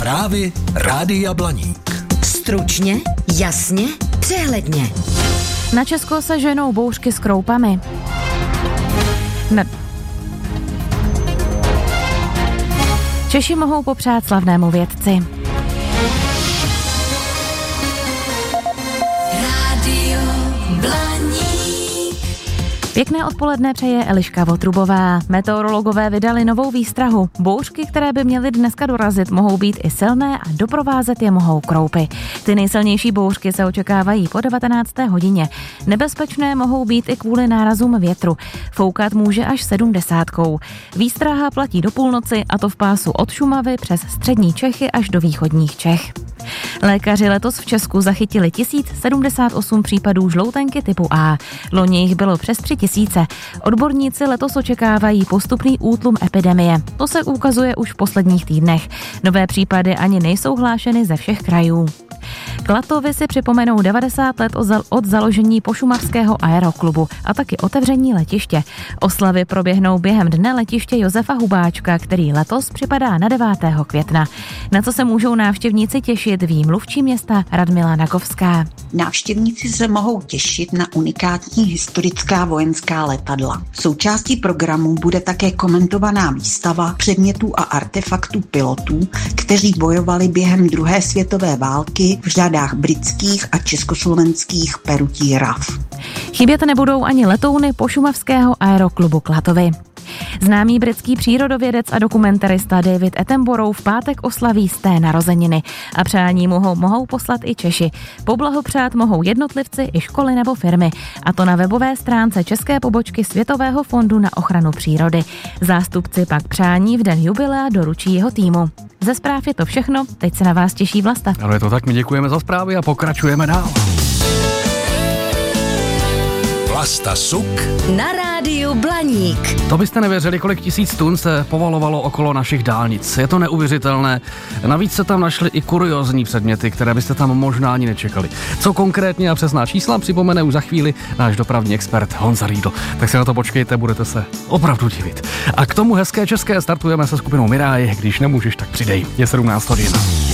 Zprávy Rádia Blaník. Stručně, jasně, přehledně. Na Česko se ženou bouřky s kroupami. Češi mohou popřát slavnému vědci. Rádio Blaník. Pěkné odpoledne přeje Eliška Votrubová. Meteorologové vydali novou výstrahu. Bouřky, které by měly dneska dorazit, mohou být i silné a doprovázet je mohou kroupy. Ty nejsilnější bouřky se očekávají po 19. hodině. Nebezpečné mohou být i kvůli nárazům větru. Foukat může až 70. Výstraha platí do půlnoci, a to v pásu od Šumavy přes střední Čechy až do východních Čech. Lékaři letos v Česku zachytili 1078 případů žloutenky typu A. Loni jich bylo přes 3000. Odborníci letos očekávají postupný útlum epidemie. To se ukazuje už v posledních týdnech. Nové případy ani nejsou hlášeny ze všech krajů. Klatovy si připomenou 90 let od založení Pošumavského aeroklubu a taky otevření letiště. Oslavy proběhnou během dne letiště Josefa Hubáčka, který letos připadá na 9. května. Na co se můžou návštěvníci těšit, ví mluvčí města Radmila Nakovská. Návštěvníci se mohou těšit na unikátní historická vojenská letadla. Součástí programu bude také komentovaná výstava předmětů a artefaktů pilotů, kteří bojovali během druhé světové války v řadách britských a československých perutí RAF. Chybět nebudou ani letouny Pošumavského aeroklubu Klatovy. Známý britský přírodovědec a dokumentarista David Attenborough v pátek oslaví 100. narozeniny a přání mohou poslat i Češi. Poblahopřát mohou jednotlivci i školy nebo firmy, a to na webové stránce české pobočky Světového fondu na ochranu přírody. Zástupci pak přání v den jubilea doručí jeho týmu. Ze zpráv je to všechno, teď se na vás těší Vlasta. Ano, je to tak, my děkujeme za zprávy a pokračujeme dál. Vlasta Suk Na rádiu Blaník. To byste nevěřili, kolik tisíc tun se povalovalo okolo našich dálnic. Je to neuvěřitelné. Navíc se tam našly i kuriózní předměty, které byste tam možná ani nečekali. Co konkrétně a přesná čísla připomene už za chvíli náš dopravní expert Honza Riedl. Tak si na to počkejte, budete se opravdu divit. A k tomu hezké české startujeme se skupinou Miráj. Když nemůžeš, tak přidej. Je 17 hodin.